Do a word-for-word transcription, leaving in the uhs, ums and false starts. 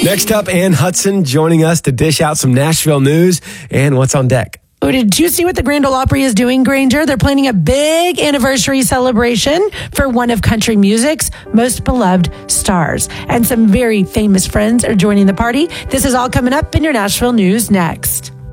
Next up, Ann Hudson joining us to dish out some Nashville news and what's on deck. Oh, did you see what the Grand Ole Opry is doing, Granger? They're planning a big anniversary celebration for one of country music's most beloved stars. And some very famous friends are joining the party. This is all coming up in your Nashville news next.